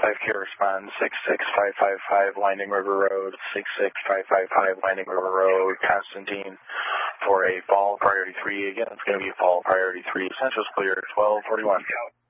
5K responds, 66555 Winding River Road, 66555 Winding River Road, Constantine for a fall priority 3. Again, it's going to be fall priority 3. Central's clear, 1241.